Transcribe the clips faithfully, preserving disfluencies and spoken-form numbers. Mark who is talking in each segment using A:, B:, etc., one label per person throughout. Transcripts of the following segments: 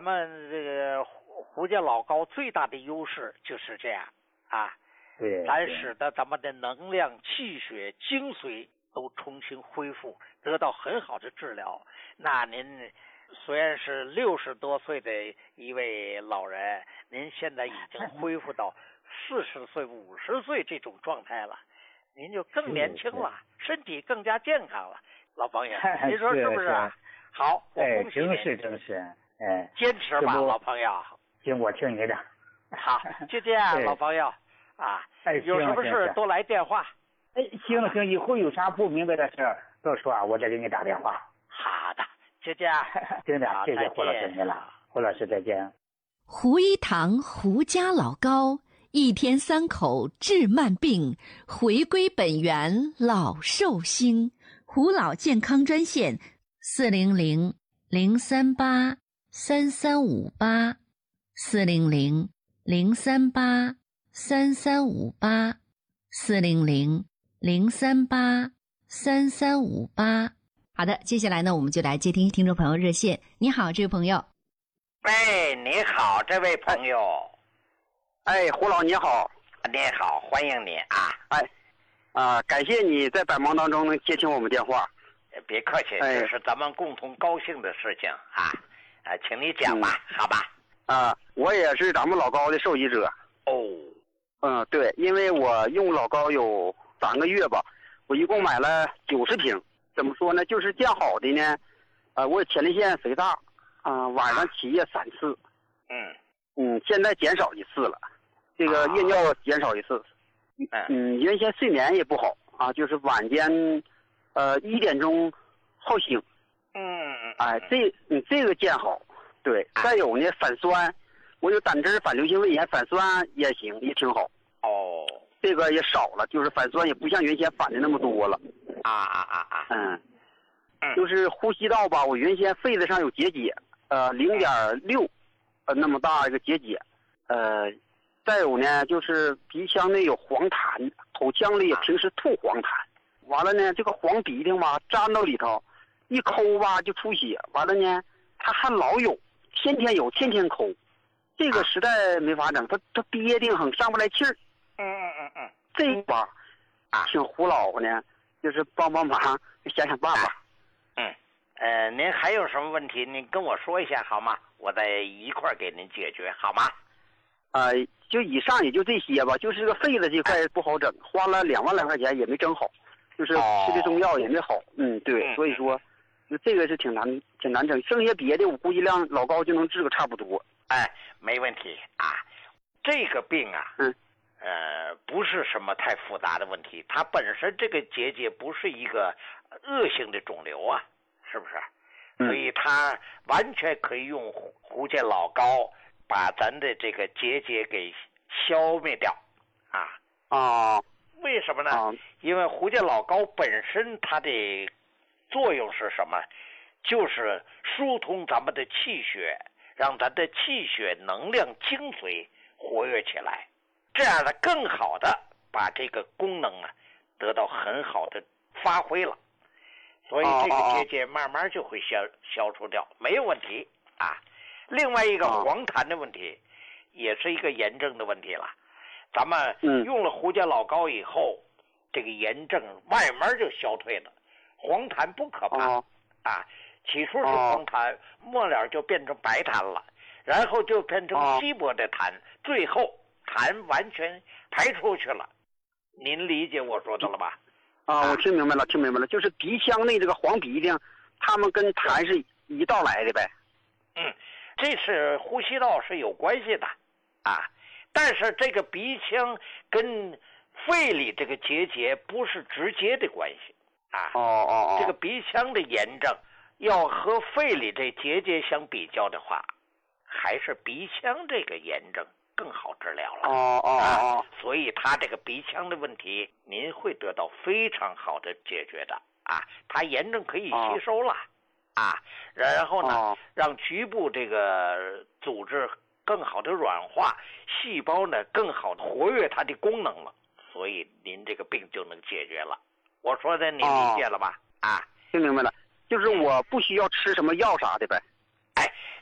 A: 咱们这个胡家老高最大的优势就是这样啊，
B: 对，
A: 咱使得咱们的能量、气血、精髓都重新恢复，得到很好的治疗。那您虽然是六十多岁的一位老人，您现在已经恢复到四十岁、五十岁这种状态了，您就更年轻了，身体更加健康了。老朋友，您说是不是啊？好，我恭喜您。
B: 哎，正是正是，哎，
A: 坚持吧，老朋友。
B: 行，我听你的。
A: 好，就这样，老朋友啊。
B: 哎，
A: 有什么事多来电话。
B: 哎，行了行，以后有啥不明白的事儿，到时候啊，我再给你打电话。
A: 好的，就这样。
B: 真的，谢谢胡老师您了，胡老师再见。
C: 胡一堂胡家老高，一天三口治慢病，回归本源老寿星。胡老健康专线四零零零三八三三五八四零零零三八三三五八四零零零三八三三五八。好的，接下来呢，我们就来接听听众朋友热线。你好，这位朋友。
A: 喂，你好，这位朋友。
D: 哎，胡老你好。
A: 你好，欢迎你啊。
D: 哎。啊，感谢你在百忙当中能接听我们电话。
A: 别客气，这、哎、是咱们共同高兴的事情啊！啊，请你讲吧，嗯、好吧？
D: 啊，我也是咱们老高的受益者。
A: 哦，
D: 嗯，对，因为我用老高有三个月吧，我一共买了九十瓶。怎么说呢？就是见好的呢，呃，我前列腺肥大，啊、呃，晚上起夜三次。
A: 嗯
D: 嗯，现在减少一次了，这个夜尿减少一次。
A: 嗯
D: 嗯，原先睡眠也不好啊，就是晚间，呃一点钟好醒。
A: 嗯
D: 哎，这嗯这个见好，对。再有呢，反酸，我有胆汁、反流性胃炎、反酸也行，也挺好。
A: 哦，
D: 这个也少了，就是反酸也不像原先反的那么多了。
A: 啊啊啊啊！
D: 嗯，就是呼吸道吧，我原先肺子上有结节，呃零点六，呃那么大一个结节，呃。再有呢，就是鼻腔内有黄痰，口腔里也平时吐黄痰，完了呢，这个黄鼻涕嘛粘到里头，一抠吧就出血，完了呢，它还老有，天天有，天天抠，这个实在没法整，它它憋得很，上不来气儿。
A: 嗯嗯嗯嗯，
D: 这吧，啊，请胡老呢，就是帮帮忙，想想办法。
A: 嗯，呃，您还有什么问题，您跟我说一下好吗？我再一块儿给您解决好吗？
D: 呃，就以上也就这些吧，就是这个肺子这块不好整，花了两万来块钱也没整好，就是吃的中药也没好。嗯，对，所以说，就这个是挺难挺难整，剩下别的我估计量老高就能治个差不多。
A: 哎，没问题啊，这个病啊，
D: 嗯，
A: 呃，不是什么太复杂的问题，它本身这个结节不是一个恶性的肿瘤啊，是不是？
D: 嗯、
A: 所以它完全可以用胡家老高。把咱的这个结节给消灭掉，啊
D: 啊！
A: 为什么呢？
D: 啊、
A: 因为胡家老高本身它的作用是什么？就是疏通咱们的气血，让咱的气血能量精髓活跃起来，这样呢更好的把这个功能啊得到很好的发挥了，所以这个结节慢慢就会消消除掉，没有问题啊。另外一个黄痰的问题，也是一个炎症的问题了。咱们用了胡家老高以后，嗯、这个炎症慢慢就消退了。黄痰不可怕、
D: 哦、
A: 啊，起初是黄痰，哦、末了就变成白痰了，然后就变成稀薄的痰，哦、最后痰完全排出去了。您理解我说的了吧？
D: 啊，我听明白了，听明白了，就是鼻腔内这个黄鼻涕，他们跟痰是一道来的呗。
A: 嗯。这是呼吸道是有关系的，啊，但是这个鼻腔跟肺里这个结节不是直接的关系，啊，
D: 哦哦哦，
A: 这个鼻腔的炎症要和肺里这结节相比较的话，还是鼻腔这个炎症更好治疗了，
D: 哦哦哦，
A: 啊，所以他这个鼻腔的问题，您会得到非常好的解决的，啊，他炎症可以吸收了。哦啊，然后呢，
D: 哦、
A: 让局部这个组织更好的软化，细胞呢更好的活跃它的功能了，所以您这个病就能解决了。我说的你理解了吧？
D: 哦、
A: 啊，
D: 听明白了，就是我不需要吃什么药啥的呗。
A: 哎，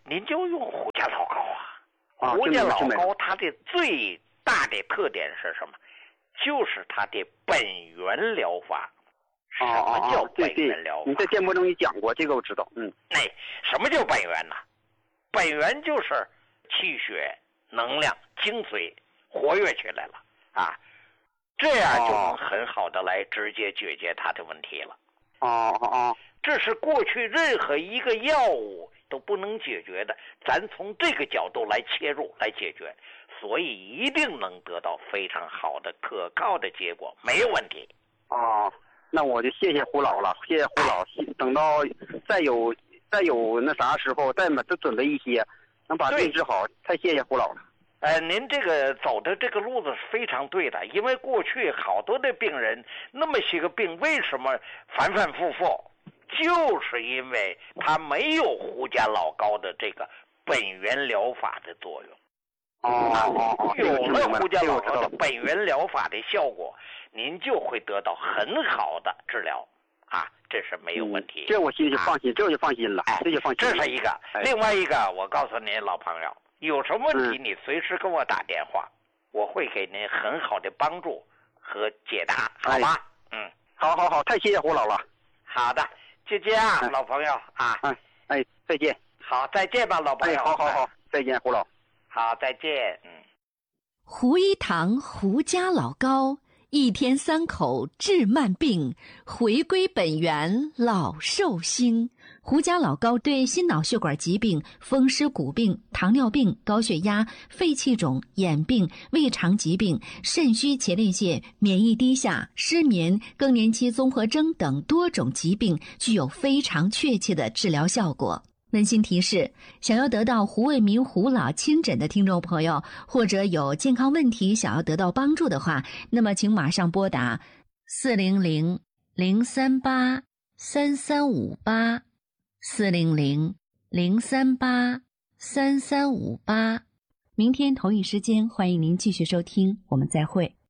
A: 您就用胡家老高啊。
D: 啊
A: 胡家老高它的最大的特点是什么？就是它的本源疗法。什么叫本源疗法？
D: 你在节目中你讲过这个，我知道。嗯，
A: 哎，什么叫本源呢？本源就是气血能量精髓活跃起来了啊，这样就能很好的来直接解决它的问题了。
D: 哦哦哦，
A: 这是过去任何一个药物都不能解决的，咱从这个角度来切入来解决，所以一定能得到非常好的可靠的结果，没有问题。
D: 哦，那我就谢谢胡老了，谢谢胡老。等到再有再有那啥时候，再再准备一些，能把病治好，太谢谢胡老了。
A: 呃，您这个走的这个路子是非常对的，因为过去好多的病人，那么些个病为什么反反复复，就是因为他没有胡家老高的这个本源疗法的作用。
D: 哦哦哦，
A: 有了胡家老高的本源疗法的效果，您就会得到很好的治疗啊，这是没有问题。
D: 嗯、这我心里就放心，啊、这我就放心了，
A: 哎，
D: 这就放心了。
A: 这是一个，
D: 哎、
A: 另外一个，我告诉您，老朋友，有什么问题你随时跟我打电话，嗯、我会给您很好的帮助和解答，好吗？
D: 哎、
A: 嗯，
D: 好好好，太谢谢胡老了。
A: 好的，就这样，哎、老朋友啊。
D: 哎哎，再见。
A: 好，再见吧，老朋友。
D: 哎，好好好，再见，胡老。
A: 好，再见。嗯。
C: 胡一堂胡家老高，一天三口治慢病，回归本源老寿星。胡家老高对心脑血管疾病、风湿骨病、糖尿病、高血压、肺气肿、眼病、胃肠疾病、肾虚前列腺、免疫低下、失眠、更年期综合征等多种疾病具有非常确切的治疗效果。温馨提示：想要得到胡卫民胡老亲诊的听众朋友，或者有健康问题想要得到帮助的话，那么请马上拨打四零零零三八三三五八四零零零三八三三五八。明天同一时间，欢迎您继续收听，我们再会。